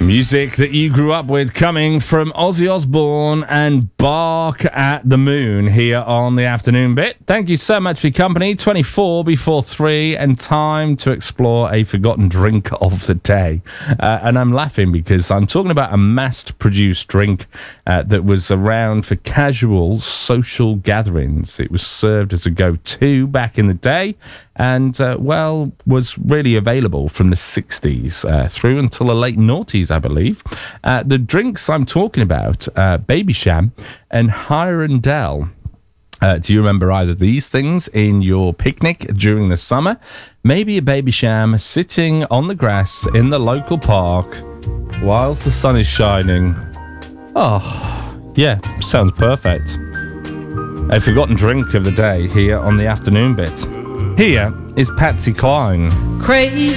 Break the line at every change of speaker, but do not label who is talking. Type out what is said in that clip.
Music that you grew up with coming from Ozzy Osbourne and Bark at the Moon here on the Afternoon Bit. Thank you so much for your company. 24 before 3 and time to explore a forgotten drink of the day. And I'm laughing because I'm talking about a mass-produced drink that was around for casual social gatherings. It was served as a go-to back in the day and, was really available from the 60s through until the late noughties, I believe. The drinks I'm talking about, Babycham and Hirondelle. Do you remember either of these things in your picnic during the summer? Maybe a Babycham sitting on the grass in the local park whilst the sun is shining. Oh, yeah, sounds perfect. A forgotten drink of the day here on the Afternoon Bit. Here is Patsy Cline.
Crazy.